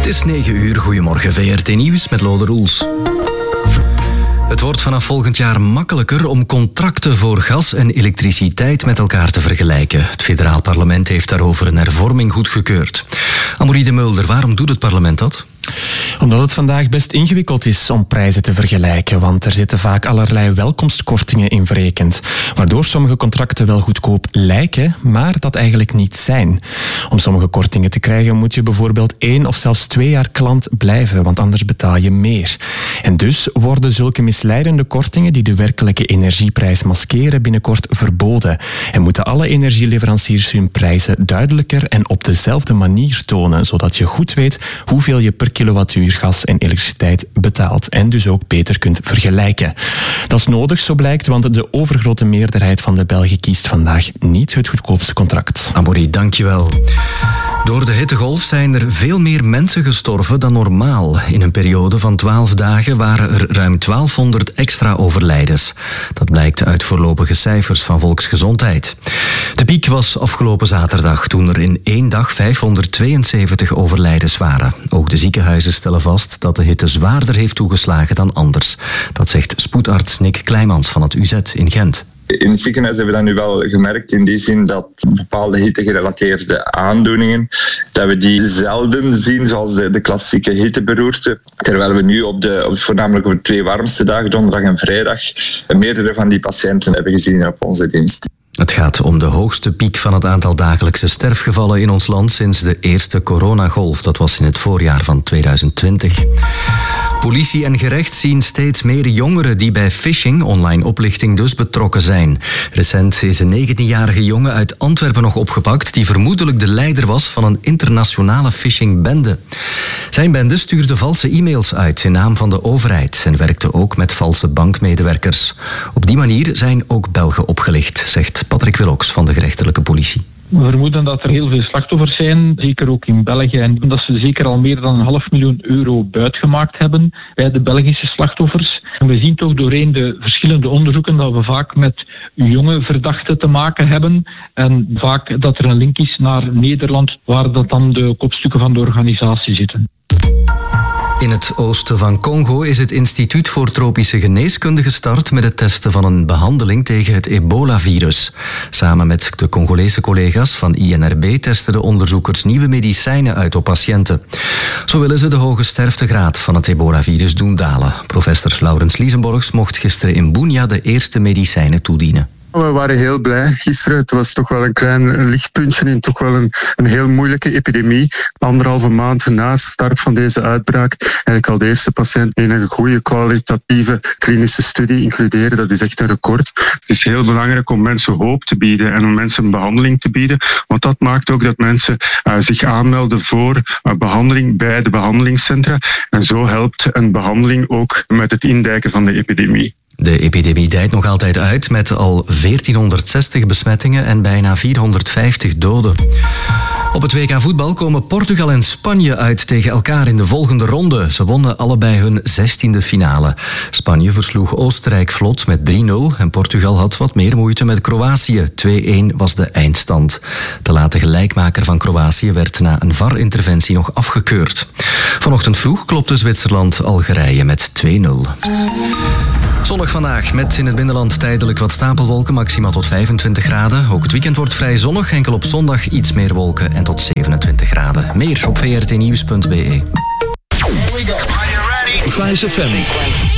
is 9 uur. Goedemorgen, VRT Nieuws met Lode Roels. Het wordt vanaf volgend jaar makkelijker om contracten voor gas en elektriciteit met elkaar te vergelijken. Het federaal parlement heeft daarover een hervorming goedgekeurd. Amaury de Mulder, waarom doet het parlement dat? Omdat het vandaag best ingewikkeld is om prijzen te vergelijken, want er zitten vaak allerlei welkomstkortingen in verrekend, waardoor sommige contracten wel goedkoop lijken, maar dat eigenlijk niet zijn. Om sommige kortingen te krijgen moet je bijvoorbeeld 1 of zelfs 2 jaar klant blijven, want anders betaal je meer. En dus worden zulke misleidende kortingen die de werkelijke energieprijs maskeren binnenkort verboden. En moeten alle energieleveranciers hun prijzen duidelijker en op dezelfde manier tonen, zodat je goed weet hoeveel je per kilowattuur gas en elektriciteit betaalt en dus ook beter kunt vergelijken. Dat is nodig, zo blijkt, want de overgrote meerderheid van de Belgen kiest vandaag niet het goedkoopste contract. Amaury, dankjewel. Door de hittegolf zijn er veel meer mensen gestorven dan normaal. In een periode van 12 dagen waren er ruim 1200 extra overlijdens. Dat blijkt uit voorlopige cijfers van Volksgezondheid. De piek was afgelopen zaterdag, toen er in 1 dag 572 overlijdens waren. Ook de ziekenhuizen stellen vast dat de hitte zwaarder heeft toegeslagen dan anders. Dat zegt spoedarts Nick Kleimans van het UZ in Gent. In het ziekenhuis hebben we dat nu wel gemerkt in die zin dat bepaalde hittegerelateerde aandoeningen, dat we die zelden zien, zoals de klassieke hitteberoerte. Terwijl we nu voornamelijk op de 2 warmste dagen, donderdag en vrijdag, meerdere van die patiënten hebben gezien op onze dienst. Het gaat om de hoogste piek van het aantal dagelijkse sterfgevallen in ons land sinds de eerste coronagolf. Dat was in het voorjaar van 2020. Politie en gerecht zien steeds meer jongeren die bij phishing, online oplichting dus, betrokken zijn. Recent is een 19-jarige jongen uit Antwerpen nog opgepakt die vermoedelijk de leider was van een internationale phishingbende. Zijn bende stuurde valse e-mails uit in naam van de overheid en werkte ook met valse bankmedewerkers. Op die manier zijn ook Belgen opgelicht, zegt Patrick Willox van de gerechtelijke politie. We vermoeden dat er heel veel slachtoffers zijn, zeker ook in België, en dat ze zeker al meer dan €500.000 buitgemaakt hebben bij de Belgische slachtoffers. En we zien toch doorheen de verschillende onderzoeken dat we vaak met jonge verdachten te maken hebben en vaak dat er een link is naar Nederland, waar dat dan de kopstukken van de organisatie zitten. In het oosten van Congo is het Instituut voor Tropische Geneeskunde gestart met het testen van een behandeling tegen het ebola-virus. Samen met de Congolese collega's van INRB testen de onderzoekers nieuwe medicijnen uit op patiënten. Zo willen ze de hoge sterftegraad van het ebola-virus doen dalen. Professor Laurens Liesenborgs mocht gisteren in Bunia de eerste medicijnen toedienen. We waren heel blij gisteren. Het was toch wel een klein lichtpuntje in toch wel een heel moeilijke epidemie. 1,5 maand na start van deze uitbraak eigenlijk al de eerste patiënt in een goede kwalitatieve klinische studie includeren. Dat is echt een record. Het is heel belangrijk om mensen hoop te bieden en om mensen een behandeling te bieden. Want dat maakt ook dat mensen zich aanmelden voor behandeling bij de behandelingscentra. En zo helpt een behandeling ook met het indijken van de epidemie. De epidemie dijt nog altijd uit met al 1460 besmettingen en bijna 450 doden. Op het WK voetbal komen Portugal en Spanje uit tegen elkaar in de volgende ronde. Ze wonnen allebei hun 16e finale. Spanje versloeg Oostenrijk vlot met 3-0 en Portugal had wat meer moeite met Kroatië. 2-1 was de eindstand. De late gelijkmaker van Kroatië werd na een VAR-interventie nog afgekeurd. Vanochtend vroeg klopte Zwitserland Algerije met 2-0. Zonnig vandaag, met in het binnenland tijdelijk wat stapelwolken, maximaal tot 25 graden. Ook het weekend wordt vrij zonnig, enkel op zondag iets meer wolken en tot 27 graden. Meer op vrtnieuws.be. Vice FM.